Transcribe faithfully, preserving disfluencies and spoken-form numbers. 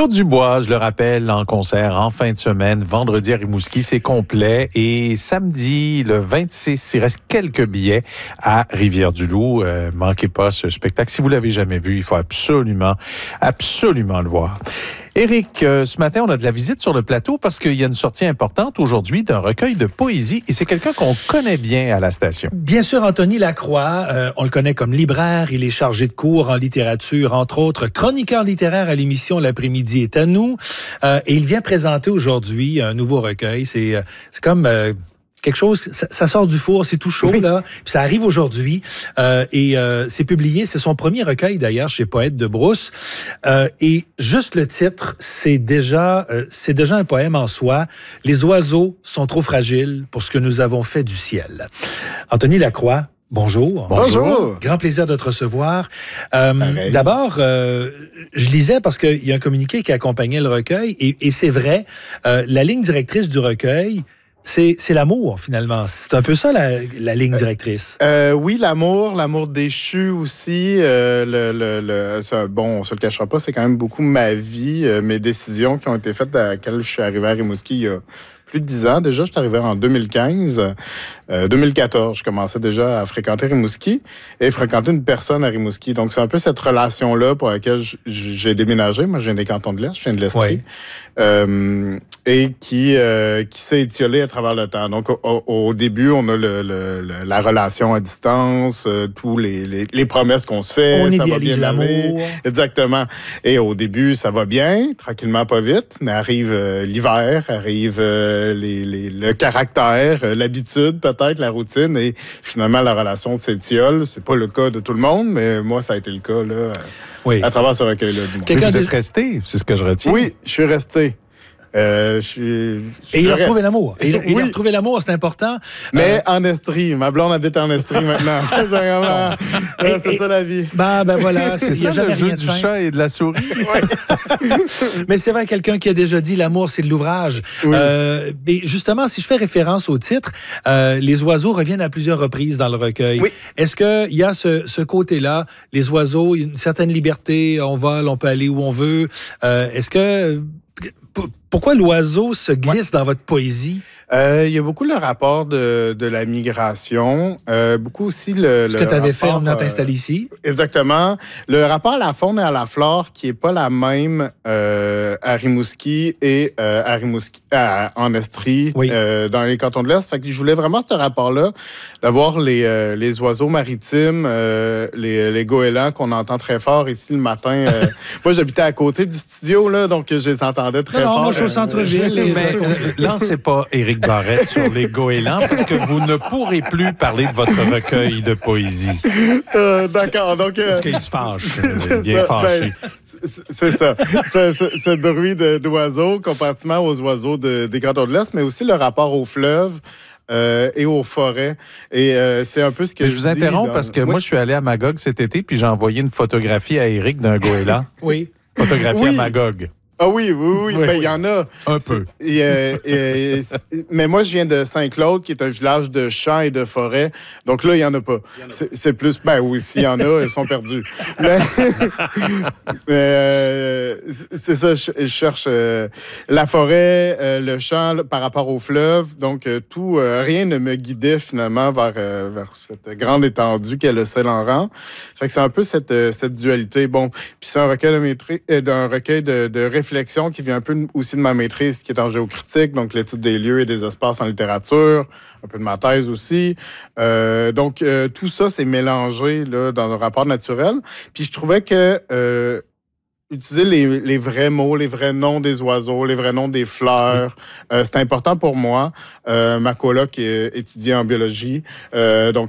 Claude Dubois, je le rappelle, en concert en fin de semaine, vendredi à Rimouski, c'est complet. Et samedi, le vingt-six, il reste quelques billets à Rivière-du-Loup. Euh, manquez pas ce spectacle. Si vous l'avez jamais vu, il faut absolument, absolument le voir. Éric, euh, ce matin, on a de la visite sur le plateau parce qu'il y a une sortie importante aujourd'hui d'un recueil de poésie et c'est quelqu'un qu'on connaît bien à la station. Bien sûr, Anthony Lacroix, euh, on le connaît comme libraire, il est chargé de cours en littérature, entre autres, chroniqueur littéraire à l'émission L'après-midi est à nous, euh, et il vient présenter aujourd'hui un nouveau recueil. C'est, euh, c'est comme... Euh, quelque chose, ça, ça sort du four, c'est tout chaud, oui. là. Puis ça arrive aujourd'hui. Euh, et euh, c'est publié, c'est son premier recueil d'ailleurs chez Poète de Brousse. Euh, et juste le titre, c'est déjà, euh, c'est déjà un poème en soi. Les oiseaux sont trop fragiles pour ce que nous avons fait du ciel. Anthony Lacroix. Bonjour. Bonjour. Grand plaisir de te recevoir. Euh, d'abord, euh, je lisais parce qu'il y a un communiqué qui accompagnait le recueil et, et c'est vrai, euh, la ligne directrice du recueil, C'est, c'est l'amour, finalement. C'est un peu ça, la, la ligne directrice. Euh, euh, oui, l'amour, l'amour déchu aussi. Euh, le, le, le, ça, bon, on se le cachera pas, c'est quand même beaucoup ma vie, euh, mes décisions qui ont été faites à laquelle je suis arrivé à Rimouski il y a plus de dix ans. Déjà, je suis arrivé en deux mille quinze. Euh, deux mille quatorze, je commençais déjà à fréquenter Rimouski et fréquenter une personne à Rimouski. Donc, c'est un peu cette relation-là pour laquelle j'ai déménagé. Moi, je viens des cantons de l'Est, je viens de l'Estrie. Oui. Euh, et qui, euh, qui s'est étiolée à travers le temps. Donc, au, au début, on a le, le, le, la relation à distance, euh, tous les, les, les promesses qu'on se fait. On ça idéalise va bien l'amour. Aller. Exactement. Et au début, ça va bien, tranquillement, pas vite, mais arrive euh, l'hiver, arrive euh, les, les, le caractère, euh, l'habitude peut-être, la routine, et finalement, la relation s'étiole. C'est pas le cas de tout le monde, mais moi, ça a été le cas, là, euh, oui. à travers ce recueil-là, du moins. Quelqu'un vous êtes resté, c'est ce que je retiens. Oui, je suis resté. Euh, je suis, je et il a reste. retrouvé l'amour. Et il, oui. il a retrouvé l'amour, c'est important. Mais euh... en Estrie. Ma blonde habite en Estrie maintenant. c'est vraiment, et, c'est et, ça la vie. Ben, ben voilà. C'est ça le jeu du chat et de la souris. Mais c'est vrai, quelqu'un qui a déjà dit l'amour, c'est de l'ouvrage. Oui. Euh, et justement, si je fais référence au titre, euh, les oiseaux reviennent à plusieurs reprises dans le recueil. Oui. Est-ce qu'il y a ce, ce côté-là, les oiseaux, une certaine liberté, on vole, on peut aller où on veut. Euh, est-ce que... Pourquoi l'oiseau se glisse ouais. dans votre poésie? Euh, il y a beaucoup le rapport de, de la migration, euh, beaucoup aussi le... Ce le que tu avais fait en venant euh, t'installer ici. Exactement. Le rapport à la faune et à la flore qui est pas la même euh, à Rimouski et euh, à Rimouski, à, en Estrie, oui. euh, dans les cantons de l'Est. Fait que je voulais vraiment ce rapport-là, d'avoir les, euh, les oiseaux maritimes, euh, les, les goélands qu'on entend très fort ici le matin. Euh, moi, j'habitais à côté du studio, là, donc je les entendais très non, fort. Non, moi, je suis au centre-ville. Euh, mais lancez pas Éric Barrette sur les goélands parce que vous ne pourrez plus parler de votre recueil de poésie. Euh, d'accord, donc... Euh, parce qu'il se fâche, euh, bien ça, fâché. Ben, c'est, c'est ça. ce, ce, ce bruit de, d'oiseaux, comparativement aux oiseaux de, des cantons de l'Est, mais aussi le rapport au fleuve. Euh, et aux forêts. Et euh, c'est un peu ce que mais je vous dis, interromps dans... parce que oui. moi, je suis allé à Magog cet été puis j'ai envoyé une photographie à Éric d'un goéland. Oui. Photographie oui. à Magog. Ah oui, oui, oui. oui. Ben, il y en a. Un peu. Et, euh, et, et, mais moi, je viens de Saint-Claude, qui est un village de champs et de forêts. Donc là, il n'y en a pas. En a c'est, pas. c'est plus... Ben oui, s'il y en a, ils sont perdus. Mais, mais euh, c'est ça, je, je cherche euh, la forêt, euh, le champ là, par rapport au fleuve. Donc, euh, tout, euh, rien ne me guidait finalement vers, euh, vers cette grande étendue qu'est le Saint-Laurent. Fait que c'est un peu cette, euh, cette dualité. Bon, puis c'est un recueil de, maîtrise, euh, d'un recueil de, de réflexion qui vient un peu aussi de ma maîtrise qui est en géocritique, donc l'étude des lieux et des espaces en littérature, un peu de ma thèse aussi. Euh, donc, euh, tout ça s'est mélangé là, dans un rapport naturel. Puis je trouvais que euh, utiliser les, les vrais mots, les vrais noms des oiseaux, les vrais noms des fleurs, euh, c'est important pour moi. Euh, ma coloc est étudiée en biologie, euh, donc